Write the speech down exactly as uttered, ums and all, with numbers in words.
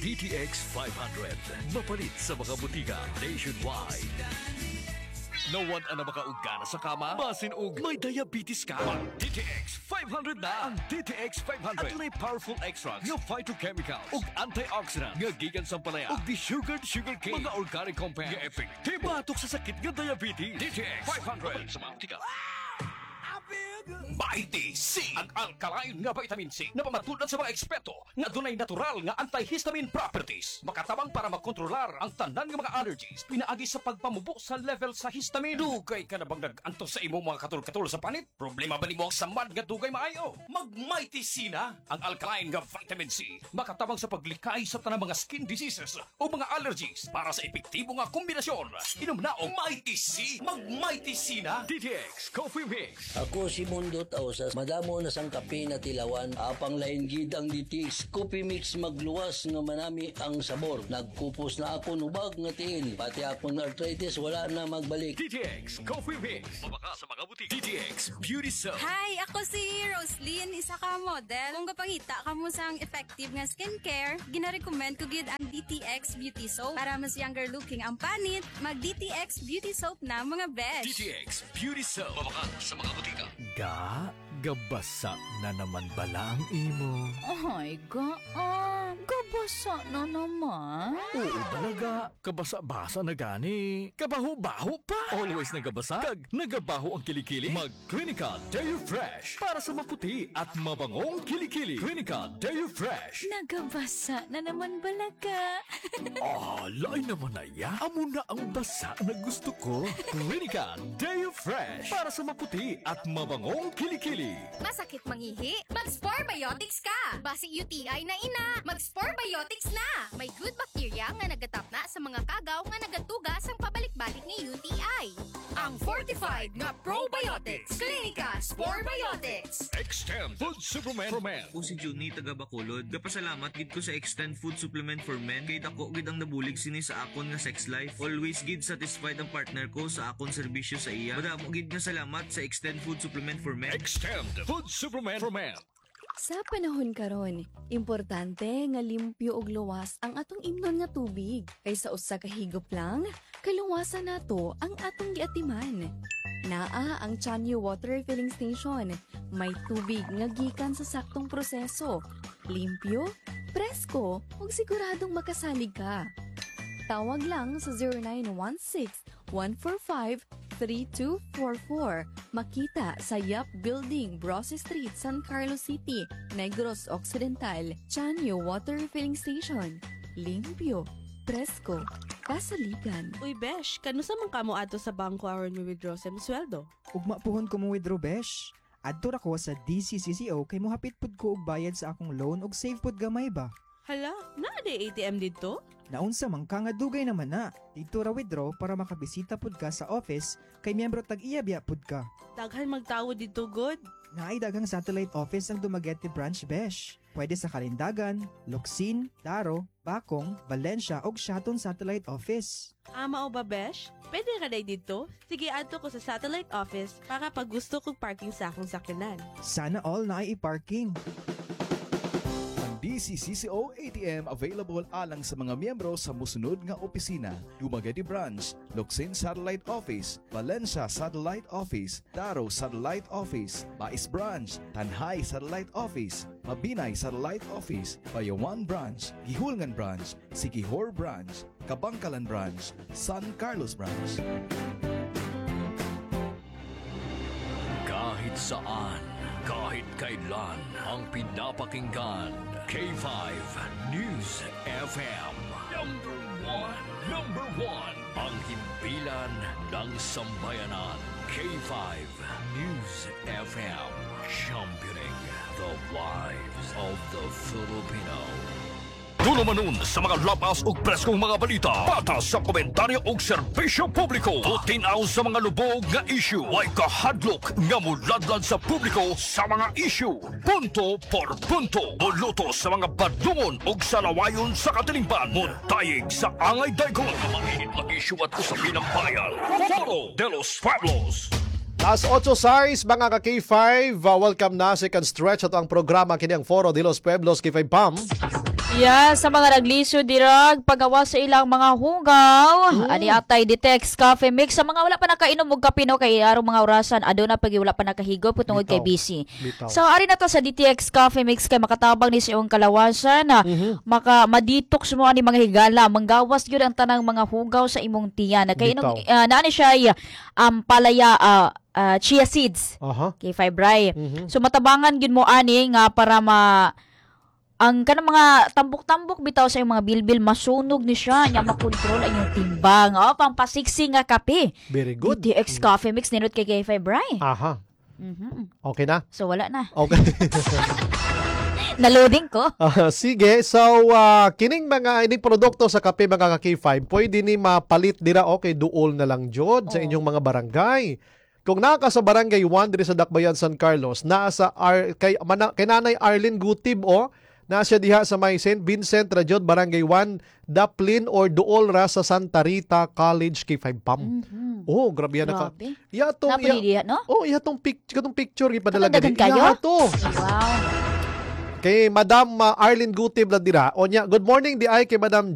D T X five hundred. Mapalit sa mga butika nationwide. No one ang makaugana sa kama, basin og may diabetes ka. Mag D T X five hundred na. Ang D T X five hundred at may powerful extracts ng phytochemicals ug antioxidants nga gikan sa palaya ug desugared sugar cane, mga organic compounds nga epektibo batok sa sakit nga diabetes. D T X five hundred sa mga butika. Mighty C, ang alkaline nga vitamin C na pamatulad sa mga eksperto nga dunay natural nga antihistamine properties, makatabang para makontrolar ang tanan nga mga allergies, pinaagi sa pagpamubo sa level sa histamine. Dugay ka na bang nag-anto sa imo mga katul-katul sa panit? Problema ba nimo ang samad nga dugay maayo? Mag Mighty C na, ang alkaline nga vitamin C, makatabang sa paglikay sa tanang mga skin diseases o mga allergies para sa epektibo nga kombinasyon. Inom na og Mighty C, mag Mighty C na. D T X Coffee Mix. Ako si Mundo Tausas, madamo na sang kape na tilawan, apang lain gid ang D T X Coffee Mix magluwas nga manami ang sabor. Nagkupos na ako nubag nga tiil, pati akong arthritis wala na magbalik. D T X Coffee Mix. Mabaka sa mga butik. D T X Beauty Soap. Hi, ako si Roslyn, isa ka model. Kung kapangita ka mo sang effective nga skincare, gina-recommend ko gid ang D T X Beauty Soap. Para mas younger looking ang panit, mag D T X Beauty Soap na mga besh. D T X Beauty Soap. Mabaka sa mga butika. Ga, gabasa na naman bala ang imo. Ay, ga, ah, gabasa na naman. Oo talaga, kabasa-basa na gani. Kabaho-baho pa. Always nagabasa, kag nagabaho ang kilikili. Mag Clinica Deo Fresh para sa maputi at mabangong kilikili. Clinica Deo Fresh. Nagabasa na naman balaga. Ah, lain naman na ya. Amo na ang basa na gusto ko. Clinica Deo Fresh para sa maputi at mabangong kilikili. Masakit mangihi? Mag-Spore Biotics ka! Basi U T I na ina, mag-Spore Biotics na! May good bacteria nga nagatap na sa mga kagaw nga nagatugas ang pabalik-balik ni U T I. Ang fortified nga probiotics. Clinica Spore Biotics. Extend Food Supplement for Men. Ako si Juni taga Bacolod. Kapasalamat gid ko sa Extend Food Supplement for Men kay dako gid ang nabulig sini sa akon nga sex life. Always gid satisfied ang partner ko sa akon serbisyo sa iya. Madamo gid nga salamat sa Extend Food Supplement for Men. Extend Food Supplement for Men. Sa panahon karon, importante nga limpyo ug luwas ang atong imnon nga tubig. Kaysa usa ka higop lang, kaluwasan nato ang atong giatiman. Naa ang Chanyo Water Refilling Station. May tubig nga gikan sa saktong proseso. Limpyo, presko, ug siguradong makasalig ka. Tawag lang sa zero nine one six, one four five, three two four four. Makita sa Yap Building, Brosse Street, San Carlos City, Negros Occidental. Chanyo Water Refilling Station. Limpyo, presko, kasaligan. Uy, Besh, kanusa man kamo ato sa bangko aron mo withdraw sa sweldo? Ugma puhon ko mo withdraw, Besh. Adto ra ko sa D C C C O kay mohapit pud ko og bayad sa akong loan og save pud gamay ba. Hala, naa di A T M dito? Naunsa man ka nga dugay naman na. Dito ra withdraw para makabisita pud ka sa office kay miyembro tag-iya biya pud ka. Daghan magtawo dito, good. Naay daghang satellite office ang Dumaguete branch, Besh. Pwede sa Kalindagan, Locsin, Daro, Bacong, Valencia ug Shaton Satellite Office. Ama o ba, Besh? Pwede ka day dito? Sige, ato ko sa satellite office para pag gusto kong parking sa akong sakyanan. Sana all na ay i-parking. D C C C O A T M available alang sa mga miyembro sa musunod nga opisina: Dumaguete Branch, Locsin Satellite Office, Valencia Satellite Office, Daro Satellite Office, Bais Branch, Tanhay Satellite Office, Mabinay Satellite Office, Bayawan Branch, Gihulngan Branch, Siquijor Branch, Kabangkalan Branch, San Carlos Branch. Kahit saan, kahit kailan, ang pinapakinggan, K five News F M. Number one, number one, ang himpilan ng sambayanan. K five News F M, championing the lives of the Filipino. Tulo manon sa mga lapas ug preskong mga balita, patas sa komentaryo ug serbisyo publiko, tutinaw sa mga lubog nga issue, way kahadlok nga muladlad sa publiko sa mga issue, punto por punto, muluto sa mga badungon ug salawayon sa katilingban, muntayig sa angay daykon, mga init na issue at usapin ng bayan. Foro de los Pueblos. Alas otso sais mga ka-K five, uh, welcome na second stretch at ang programa kini ang Foro de los Pueblos K five P A M. Yeah, sa mga naglisyo dirag pagawa sa ilang mga hugaw. Mm. Ani atay Ditex Coffee Mix sa mga wala pa nakainom og kape no kay arong mga orasan aduna pag wala pa nakahigop tungod kay Bitaw. busy. Bitaw. So ari na to sa D T X Coffee Mix kay makatabang ni sa iyong kalawasan na Mhm. maka madetox mo ani mga higala, manggawas gyud ang tanang mga hugaw sa imong tiyan. Kay inom Bitaw. uh, naani siya ay, um palaya uh, uh, chia seeds. Aha. Kay fibray. Mhm. So matabangan gyud mo ani nga para ma ang kanang mga tambok-tambok bitaw sa iyong mga bilbil masunog ni siya nya makontrol ang iyong timbang. O pampasiksi nga kape. Very good. D T X Coffee Mix nindot kay K five Bry. Aha. Mhm. Okay na? So wala na. Okay. Naloading ko. Ah, sige, so ah, kining mga ining produkto sa kape mga ka K five, pwede ni mapalit dira okay duol na lang jud sa inyong mga barangay. Kung naa ka sa barangay one diri sa Dakbayan San Carlos, naa sa Ar- kay, mana, kay Nanay Arlene Gutib o naa siya diha sa may Saint Vincent Rajod Barangay one, Daplin or duol ra sa Santa Rita College K five Pam. Mhm. Oh, grabe yan naka. Grabe. Ya tong Napuli diha, no? Oh, iya tong picture, katong picture ipadala Katong dagan kayo? Ya to. Wow. Kay Madam uh, Arlene Gutib na dira. Onya, good morning di ay kay Madam